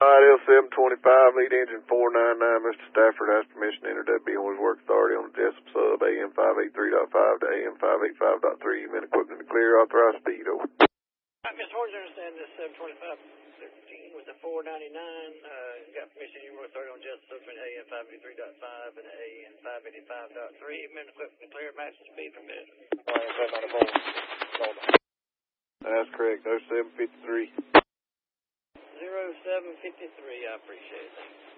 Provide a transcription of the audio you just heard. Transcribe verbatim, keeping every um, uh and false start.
All right, L seven twenty-five, lead engine four nine nine, Mister Stafford has permission to enter W B on his work authority on the Jessup sub, A M five eighty-three point five to A M five eighty-five point three, men equipment to clear, authorized speed, over. All right, Mister Horns, I understand this seven twenty-five thirteen with the four ninety-nine, uh, got permission to enter work authority on Jessup sub between A M five eighty-three point five and A M five eighty-five point three, men equipment to clear, maximum speed permitted. That's correct, oh seven fifty-three. oh seven fifty-three, I appreciate it.